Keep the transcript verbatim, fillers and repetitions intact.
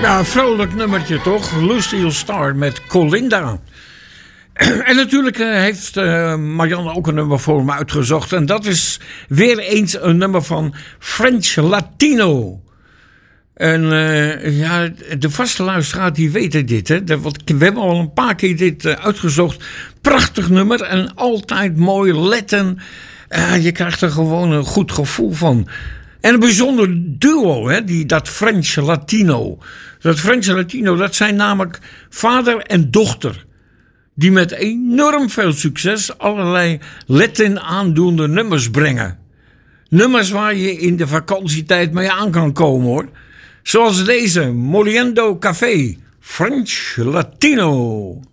Ja, een vrolijk nummertje toch? Lucille Star met Colinda. En natuurlijk uh, heeft uh, Marianne ook een nummer voor me uitgezocht. En dat is weer eens een nummer van French Latino. En uh, ja, de vaste luisteraar die weten dit. Hè? De, wat, we hebben al een paar keer dit uh, uitgezocht. Prachtig nummer en altijd mooi letten. Uh, je krijgt er gewoon een goed gevoel van. En een bijzonder duo, hè, die, dat French Latino. Dat French Latino, dat zijn namelijk vader en dochter. Die met enorm veel succes allerlei Latin aandoende nummers brengen. Nummers waar je in de vakantietijd mee aan kan komen, hoor. Zoals deze, Moliendo Café, French Latino.